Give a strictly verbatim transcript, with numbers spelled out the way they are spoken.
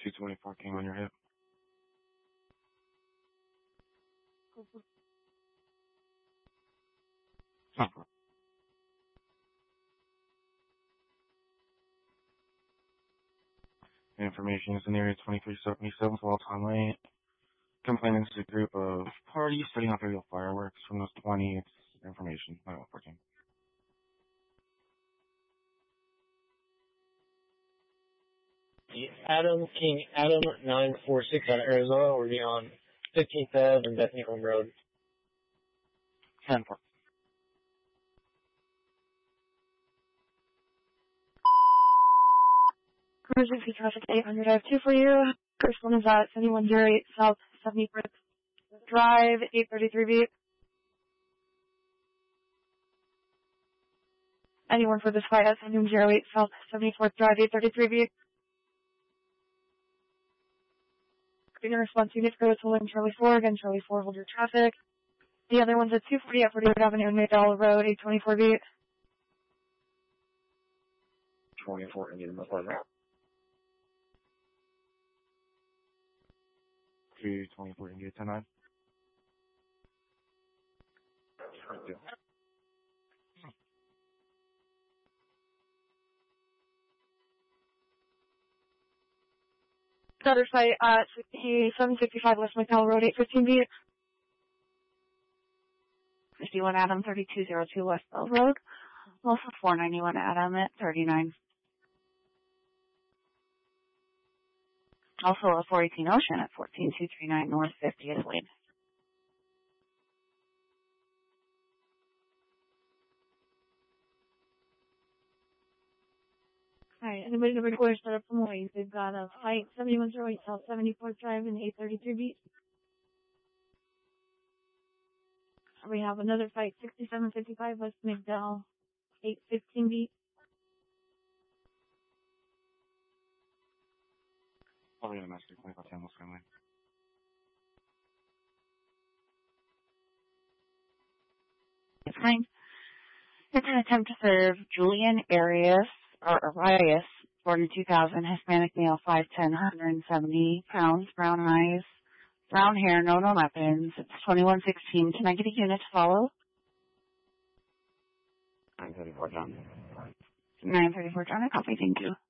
two twenty-four came on your hip. Information is in the area twenty-three seventy-seven, Wall Lane. Complainants is a group of parties setting off aerial fireworks from those twenty. It's information, nine one fourteen. Adam King, Adam nine four six out of Arizona. We're on fifteenth Ave and Bethany Home Road. ten four. Emergency traffic eight hundred. I have two for you. First one is at seventy-one oh eight South seventy-fourth Drive, eight thirty-three B. Anyone for this flight at seventy-one oh eight South seventy-fourth Drive, eight thirty-three B. Green response unit go to Lynn Charlie four. Again, Charlie four, hold your traffic. The other one's at two forty at forty-eighth Avenue and McDowell Road, eight twenty-four B. twenty-four Indian Mopar. two twenty-four India ten nine. Another site at seven sixty-five West McDowell Road, eight fifteen B. fifty-one Adam, thirty-two oh two West Bell Road. Also four ninety-one Adam at thirty-nine. Also a four eighteen Ocean at fourteen two thirty-nine North fiftieth Lane. Alright, anybody to request set up from Waze? They've got a flight seventy-one oh eight South seventy-fourth Drive and eight thirty-three B. We have another flight sixty-seven fifty-five West McDowell, eight fifteen B. Probably gonna mess with twenty-five ten West Family. It's fine. It's an attempt to serve Julian Arias, or Arias, forty-two thousand, Hispanic male, five ten, one hundred seventy pounds, brown eyes, brown hair, no known weapons. It's twenty-one sixteen. Can I get a unit to follow? nine thirty-four John. nine thirty-four John, I copy, thank you.